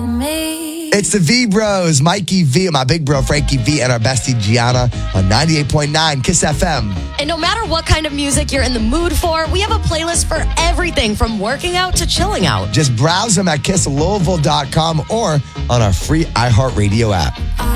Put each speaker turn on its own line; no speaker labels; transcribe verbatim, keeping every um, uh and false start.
me.
It's the V Bros, Mikey V, my big bro Frankie V, and our bestie Gianna on ninety-eight point nine Kiss F M.
And no matter what kind of music you're in the mood for, we have a playlist for everything from working out to chilling out.
Just browse them at kiss louisville dot com or on our free iHeartRadio app.